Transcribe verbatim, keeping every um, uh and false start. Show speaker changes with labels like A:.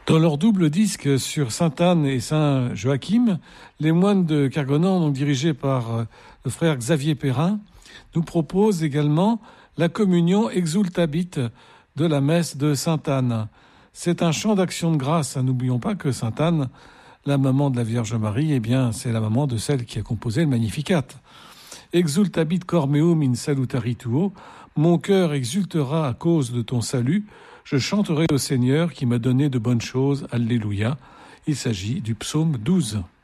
A: Dans leur double disque sur Sainte-Anne et Saint-Joachim, les moines de Kergonan, donc dirigés par le frère Xavier Perrin, nous proposent également la communion exultabit de la messe de Sainte-Anne. C'est un chant d'action de grâce. N'oublions pas que Sainte-Anne, la maman de la Vierge Marie, eh bien, c'est la maman de celle qui a composé le Magnificat. Exultabit cor meum in salutari tuo. Mon cœur exultera à cause de ton salut. Je chanterai au Seigneur qui m'a donné de bonnes choses. Alléluia. Il s'agit du psaume douze.